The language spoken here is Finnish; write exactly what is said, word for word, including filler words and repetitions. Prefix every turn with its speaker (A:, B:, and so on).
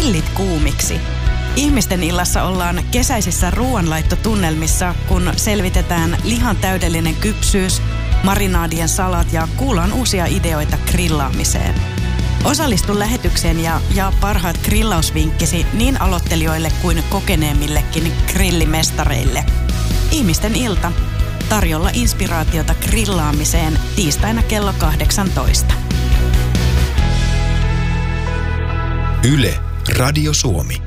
A: grillit kuumiksi. Ihmisten illassa ollaan kesäisissä ruoanlaittotunnelmissa, kun selvitetään lihan täydellinen kypsyys, marinaadien salat ja kuullaan uusia ideoita grillaamiseen. Osallistu lähetykseen ja jaa parhaat grillausvinkkisi niin aloittelijoille kuin kokeneemmillekin grillimestareille. Ihmisten ilta. Tarjolla inspiraatiota grillaamiseen tiistaina kello kahdeksantoista.
B: Yle, Radio Suomi.